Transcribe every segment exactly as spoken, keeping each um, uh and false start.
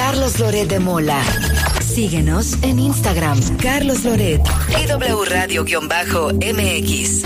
Carlos Loret de Mola. Síguenos en Instagram, Carlos Loret y W Radio-M X.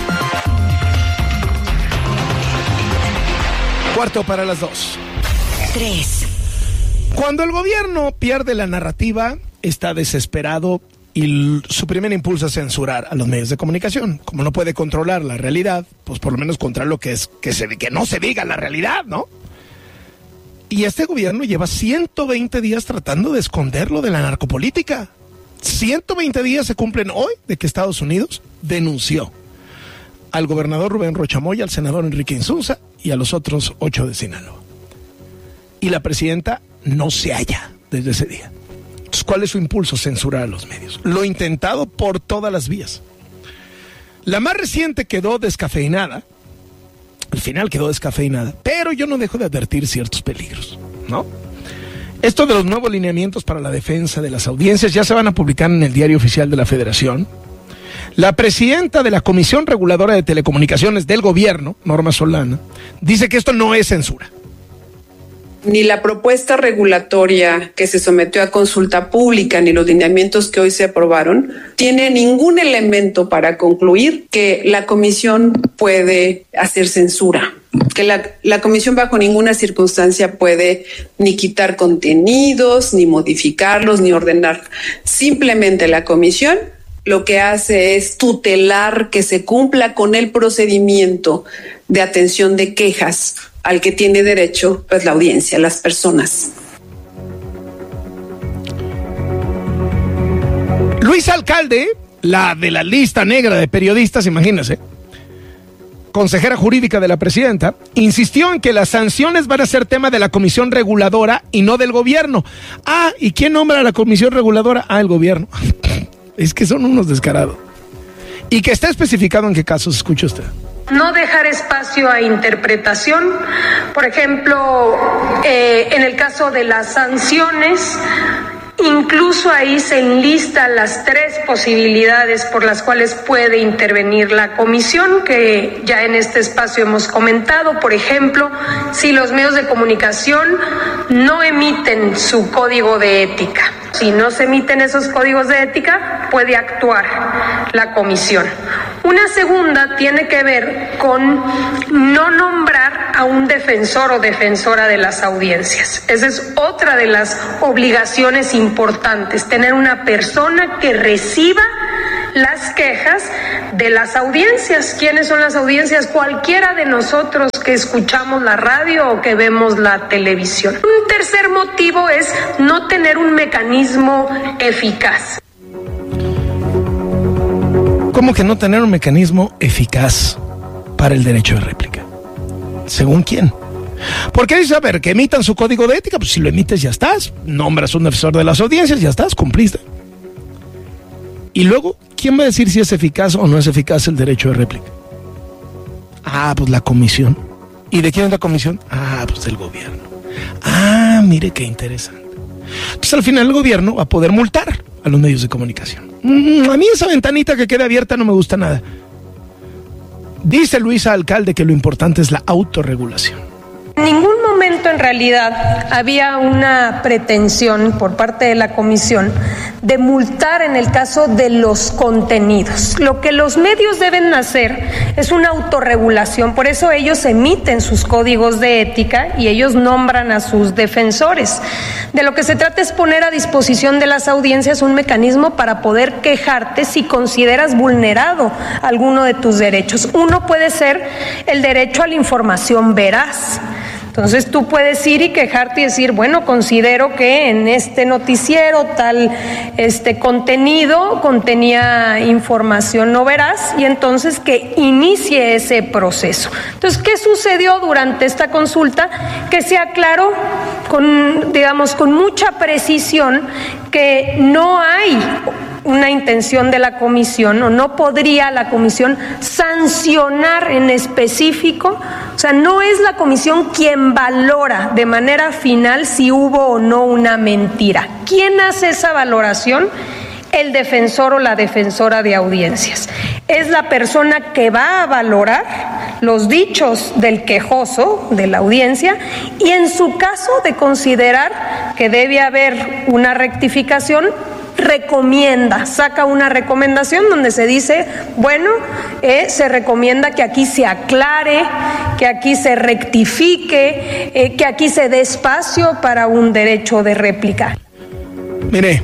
Cuarto para las dos. Tres. Cuando el gobierno pierde la narrativa, está desesperado y l- su primer impulso es censurar a los medios de comunicación. Como no puede controlar la realidad, pues por lo menos controlar lo que es, que, se, que no se diga la realidad, ¿no? Y este gobierno lleva ciento veinte días tratando de esconderlo de la narcopolítica. ciento veinte días se cumplen hoy de que Estados Unidos denunció al gobernador Rubén Rocha Moya, al senador Enrique Insunza y a los otros ocho de Sinaloa. Y la presidenta no se halla desde ese día. Entonces, ¿cuál es su impulso? Censurar a los medios. Lo intentado por todas las vías. La más reciente quedó descafeinada. Al final quedó descafeinada. Pero yo no dejo de advertir ciertos peligros, ¿no? Esto de los nuevos lineamientos para la defensa de las audiencias ya se van a publicar en el Diario Oficial de la Federación. La presidenta de la Comisión Reguladora de Telecomunicaciones del Gobierno, Norma Solana, dice que esto no es censura. Ni la propuesta regulatoria que se sometió a consulta pública ni los lineamientos que hoy se aprobaron tiene ningún elemento para concluir que la comisión puede hacer censura, que la, la comisión bajo ninguna circunstancia puede ni quitar contenidos, ni modificarlos, ni ordenar. Simplemente la comisión lo que hace es tutelar que se cumpla con el procedimiento de atención de quejas al que tiene derecho, pues, la audiencia, las personas. Luisa Alcalde, la de la lista negra de periodistas, imagínense, consejera jurídica de la presidenta, insistió en que las sanciones van a ser tema de la comisión reguladora y no del gobierno. Ah, ¿y quién nombra a la comisión reguladora? Ah, el gobierno. Es que son unos descarados. Y que está especificado en qué casos, escuche usted. No dejar espacio a interpretación. Por ejemplo, eh, en el caso de las sanciones, incluso ahí se enlistan las tres posibilidades por las cuales puede intervenir la comisión, que ya en este espacio hemos comentado. Por ejemplo, si los medios de comunicación no emiten su código de ética. Si no se emiten esos códigos de ética, puede actuar la comisión. Una segunda tiene que ver con no nombrar a un defensor o defensora de las audiencias. Esa es otra de las obligaciones importantes, tener una persona que reciba las quejas de las audiencias. ¿Quiénes son las audiencias? Cualquiera de nosotros que escuchamos la radio o que vemos la televisión. Un tercer motivo es no tener un mecanismo eficaz. ¿Cómo que no tener un mecanismo eficaz para el derecho de réplica? ¿Según quién? Porque dice, a ver, que emitan su código de ética, pues si lo emites ya estás, nombras un defensor de las audiencias, ya estás, cumpliste. Y luego, ¿quién va a decir si es eficaz o no es eficaz el derecho de réplica? Ah, pues la comisión. ¿Y de quién es la comisión? Ah, pues del gobierno. Ah, mire qué interesante. Entonces al final el gobierno va a poder multar a los medios de comunicación. Mm, a mí esa ventanita que queda abierta no me gusta nada. Dice Luisa Alcalde que lo importante es la autorregulación. En ningún momento en realidad había una pretensión por parte de la comisión de multar en el caso de los contenidos. Lo que los medios deben hacer es una autorregulación, por eso ellos emiten sus códigos de ética y ellos nombran a sus defensores. De lo que se trata es poner a disposición de las audiencias un mecanismo para poder quejarte si consideras vulnerado alguno de tus derechos. Uno puede ser el derecho a la información veraz. Entonces tú puedes ir y quejarte y decir, bueno, considero que en este noticiero tal este contenido contenía información no veraz, y entonces que inicie ese proceso. Entonces, ¿qué sucedió durante esta consulta? Que se aclaró con, digamos, con mucha precisión que no hay una intención de la comisión, o no podría la comisión sancionar en específico. O sea, no es la comisión quien valora de manera final si hubo o no una mentira. ¿Quién hace esa valoración? El defensor o la defensora de audiencias. Es la persona que va a valorar los dichos del quejoso, de la audiencia, y en su caso de considerar que debe haber una rectificación, recomienda, saca una recomendación donde se dice, bueno, eh, se recomienda que aquí se aclare, que aquí se rectifique, eh, que aquí se dé espacio para un derecho de réplica. Mire,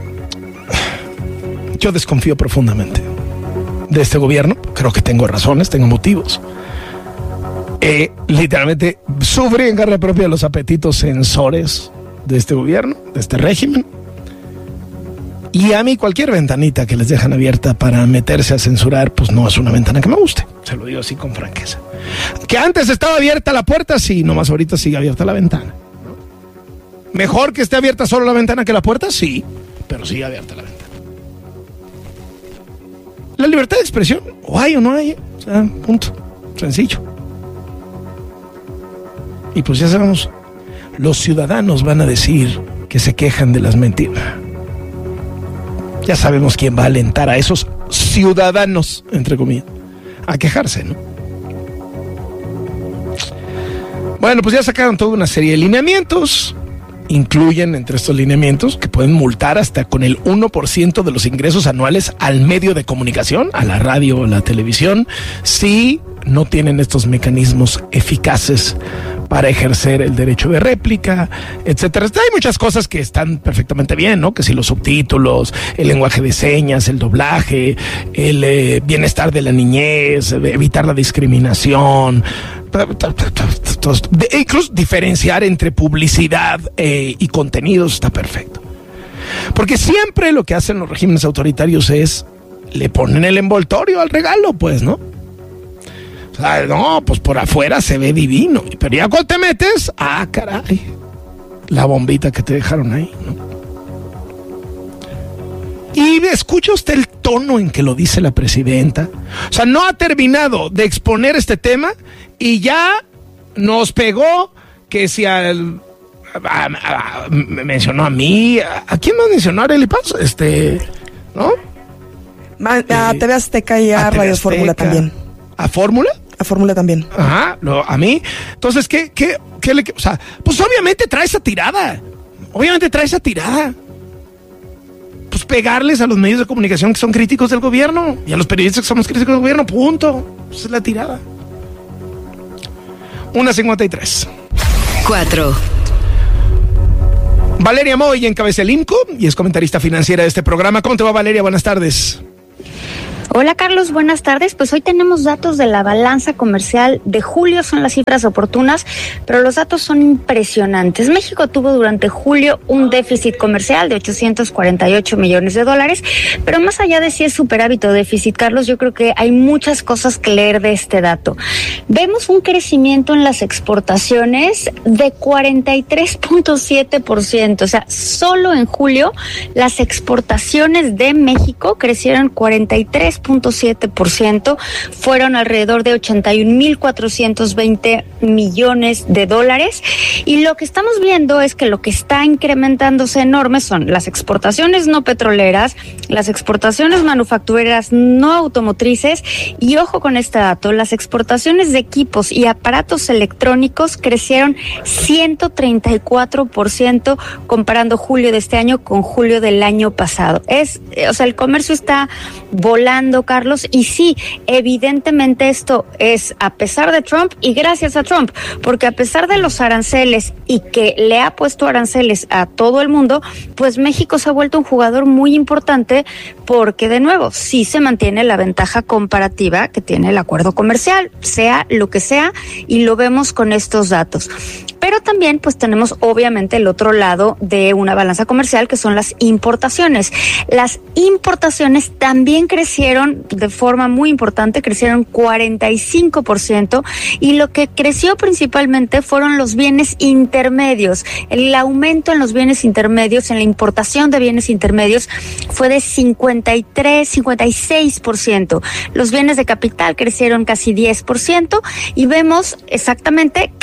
yo desconfío profundamente de este gobierno. Creo que tengo razones, tengo motivos. Eh, literalmente sufrí en carne propia los apetitos sensores de este gobierno, de este régimen. Y a mí cualquier ventanita que les dejan abierta para meterse a censurar, pues no es una ventana que me guste. Se lo digo así con franqueza. Que antes estaba abierta la puerta, sí, nomás ahorita sigue abierta la ventana. Mejor que esté abierta solo la ventana que la puerta, sí, pero sigue abierta la ventana. La libertad de expresión, o hay o no hay, o sea, punto, sencillo. Y pues ya sabemos, los ciudadanos van a decir que se quejan de las mentiras. Ya sabemos quién va a alentar a esos ciudadanos, entre comillas, a quejarse, ¿no? Bueno, pues ya sacaron toda una serie de lineamientos. Incluyen entre estos lineamientos que pueden multar hasta con el uno por ciento de los ingresos anuales al medio de comunicación, a la radio o la televisión, si no tienen estos mecanismos eficaces para ejercer el derecho de réplica, etcétera. Hay muchas cosas que están perfectamente bien, ¿no? Que si los subtítulos, el lenguaje de señas, el doblaje, el eh, bienestar de la niñez, evitar la discriminación, de, incluso diferenciar entre publicidad eh, y contenidos está perfecto. Porque siempre lo que hacen los regímenes autoritarios es le ponen el envoltorio al regalo, pues, ¿no? O sea, no, pues por afuera se ve divino, pero ya cuando te metes, ah, caray, la bombita que te dejaron ahí, ¿no? Y escucha usted el tono en que lo dice la presidenta. O sea, no ha terminado de exponer este tema y ya nos pegó que si al a, a, a, me mencionó a mí, a, ¿a quién más mencionó? Arely Paz, este, ¿no? A T V Azteca y a, a Radio Fórmula también. ¿A Fórmula? A Fórmula también. Ajá, lo, a mí. Entonces, ¿qué, qué, qué le, o sea, pues obviamente trae esa tirada. Obviamente trae esa tirada. Pues pegarles a los medios de comunicación que son críticos del gobierno y a los periodistas que somos críticos del gobierno, punto. Esa es la tirada. una cincuenta y tres. cuatro. Valeria Moy encabeza el I M C O y es comentarista financiera de este programa. ¿Cómo te va, Valeria? Buenas tardes. Hola Carlos, buenas tardes. Pues hoy tenemos datos de la balanza comercial de julio, son las cifras oportunas, pero los datos son impresionantes. México tuvo durante julio un déficit comercial de ochocientos cuarenta y ocho millones de dólares, pero más allá de si es superávit o déficit, Carlos, yo creo que hay muchas cosas que leer de este dato. Vemos un crecimiento en las exportaciones de cuarenta y tres punto siete por ciento, o sea, solo en julio las exportaciones de México crecieron cuarenta y tres punto siete por ciento, fueron alrededor de ochenta y un mil cuatrocientos veinte millones de dólares, y lo que estamos viendo es que lo que está incrementándose enorme son las exportaciones no petroleras, las exportaciones manufactureras no automotrices, y ojo con este dato, las exportaciones de equipos y aparatos electrónicos crecieron ciento treinta y cuatro por ciento comparando julio de este año con julio del año pasado. Es, o sea, el comercio está volando, Carlos, y sí, evidentemente esto es a pesar de Trump y gracias a Trump, porque a pesar de los aranceles y que le ha puesto aranceles a todo el mundo, pues México se ha vuelto un jugador muy importante porque, de nuevo, sí se mantiene la ventaja comparativa que tiene el acuerdo comercial, sea lo que sea, y lo vemos con estos datos. Pero también pues tenemos obviamente el otro lado de una balanza comercial, que son las importaciones. Las importaciones también crecieron de forma muy importante, crecieron cuarenta y cinco por ciento, y lo que creció principalmente fueron los bienes intermedios. El aumento en los bienes intermedios, en la importación de bienes intermedios, fue de cincuenta y tres, cincuenta y seis por ciento. Los bienes de capital crecieron casi diez por ciento, y vemos exactamente que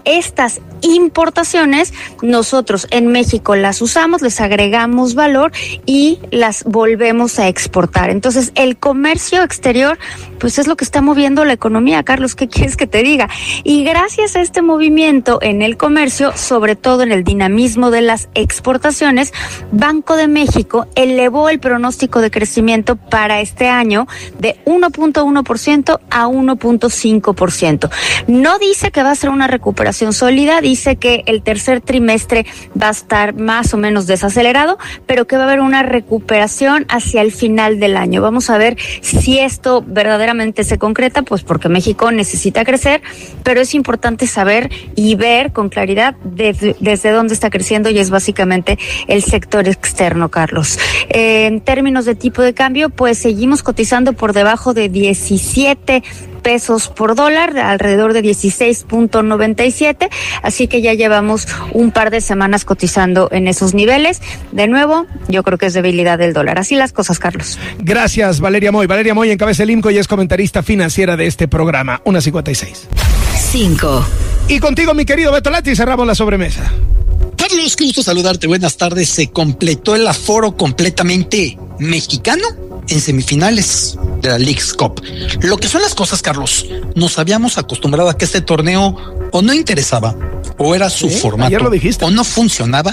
estas importaciones nosotros en México las usamos, les agregamos valor y las volvemos a exportar. Entonces el comercio exterior pues es lo que está moviendo la economía. Carlos, ¿qué quieres que te diga? Y gracias a este movimiento en el comercio, sobre todo en el dinamismo de las exportaciones, Banco de México elevó el pronóstico de crecimiento para este año de uno punto uno por ciento a uno punto cinco por ciento. No dice que va a ser una recuperación sólida, dice que el tercer trimestre va a estar más o menos desacelerado, pero que va a haber una recuperación hacia el final del año. Vamos a ver si esto verdaderamente se concreta, pues porque México necesita crecer, pero es importante saber y ver con claridad desde, desde dónde está creciendo, y es básicamente el sector externo, Carlos. Eh, en términos de tipo de cambio, pues seguimos cotizando por debajo de diecisiete pesos por dólar, alrededor de dieciséis punto noventa y siete, así que ya llevamos un par de semanas cotizando en esos niveles. De nuevo, yo creo que es debilidad del dólar. Así las cosas, Carlos. Gracias, Valeria Moy. Valeria Moy encabeza el IMCO y es comentarista financiera de este programa. una cincuenta y seis. cinco. Y contigo, mi querido Beto Lati, cerramos la sobremesa. Carlos, qué gusto saludarte. Buenas tardes. Se completó el aforo completamente mexicano en semifinales de la Leagues Cup. Lo que son las cosas, Carlos, nos habíamos acostumbrado a que este torneo o no interesaba, o era su ¿Sí? formato, Ayer lo dijiste. o no funcionaba.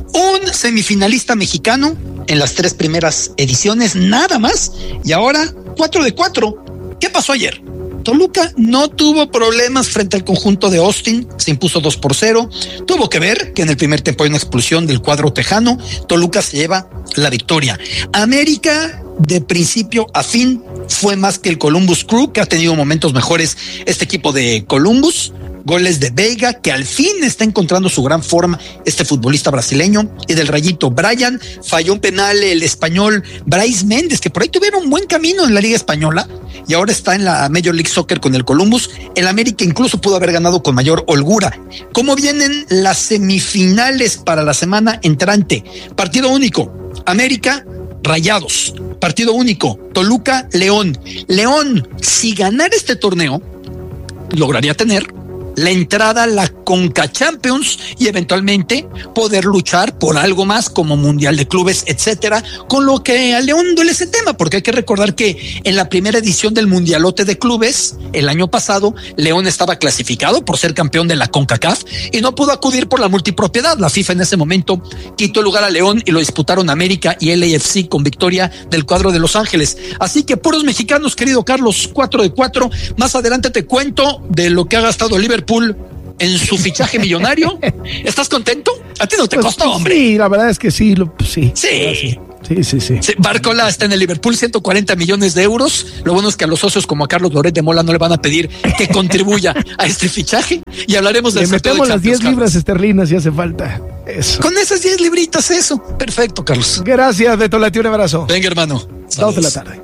Un semifinalista mexicano en las tres primeras ediciones, nada más, y ahora cuatro de cuatro. ¿Qué pasó ayer? Toluca no tuvo problemas frente al conjunto de Austin, se impuso dos por cero. Tuvo que ver que en el primer tiempo hay una expulsión del cuadro tejano. Toluca se lleva la victoria. América, de principio a fin, fue más que el Columbus Crew, que ha tenido momentos mejores este equipo de Columbus. Goles de Veiga, que al fin está encontrando su gran forma, este futbolista brasileño, y del Rayito Brian. Falló un penal el español Brais Méndez, que por ahí tuvieron un buen camino en la Liga Española y ahora está en la Major League Soccer con el Columbus. El América incluso pudo haber ganado con mayor holgura. ¿Cómo vienen las semifinales para la semana entrante? Partido único, América Rayados. Partido único, Toluca León. León, si ganara este torneo, lograría tener la entrada a la Conca Champions y eventualmente poder luchar por algo más como Mundial de Clubes, etcétera, con lo que a León duele ese tema, porque hay que recordar que en la primera edición del Mundialote de Clubes el año pasado, León estaba clasificado por ser campeón de la CONCACAF y no pudo acudir por la multipropiedad. La FIFA en ese momento quitó el lugar a León y lo disputaron América y L A F C con victoria del cuadro de Los Ángeles. Así que puros mexicanos, querido Carlos, cuatro de cuatro. Más adelante te cuento de lo que ha gastado Liverpool en su fichaje millonario. ¿Estás contento? A ti no te pues, costó, hombre. Sí, la verdad es que sí, lo, sí. Sí. Sí, sí, sí. sí. Barcola está en el Liverpool, ciento cuarenta millones de euros. Lo bueno es que a los socios como a Carlos Loret de Mola no le van a pedir que contribuya a este fichaje. Y hablaremos del Le metemos las diez libras esterlinas si hace falta. Eso. Con esas diez libritas, eso. Perfecto, Carlos. Gracias, Beto Lati, un abrazo. Venga, hermano. Dos de la tarde.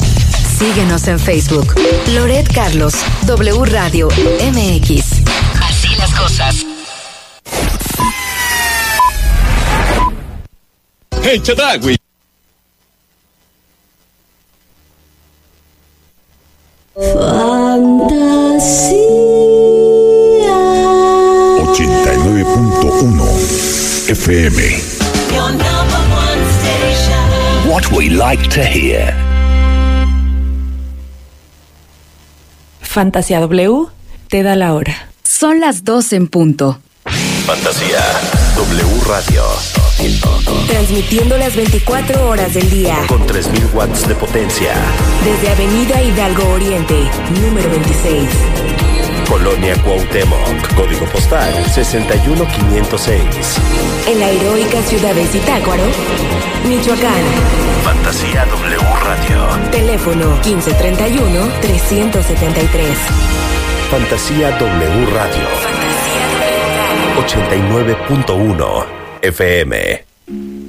Síguenos en Facebook. Loret Carlos, W Radio M X. Así las cosas. Hey, Chadagui. Fantasía ochenta y nueve punto uno F M. Your number one station. What we like to hear. Fantasía W te da la hora. Son las doce en punto. Fantasía W Radio. Transmitiendo las veinticuatro horas del día. Con tres mil watts de potencia. Desde Avenida Hidalgo Oriente, número veintiséis. Colonia Cuauhtémoc. Código postal sesenta y uno quinientos seis. En la heroica ciudad de Zitácuaro, Michoacán. Fantasía W Radio. Teléfono quince treinta y uno trescientos setenta y tres. Fantasía W Radio. Fantasía W Radio. ochenta y nueve punto uno F M.